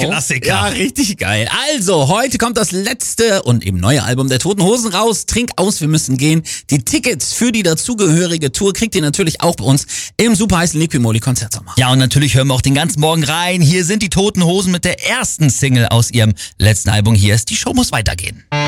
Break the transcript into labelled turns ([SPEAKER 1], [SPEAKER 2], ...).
[SPEAKER 1] Klassiker.
[SPEAKER 2] Ja, richtig geil. Also, heute kommt das letzte und eben neue Album der Toten Hosen raus. Trink aus, wir müssen gehen. Die Tickets für die dazugehörige Tour kriegt ihr natürlich auch bei uns im super heißen Liquimoli Konzertsommer.
[SPEAKER 1] Ja, und natürlich hören wir auch den ganzen Morgen rein. Hier sind die Toten Hosen mit der ersten Single aus ihrem letzten Album. Hier ist Die Show muss weitergehen.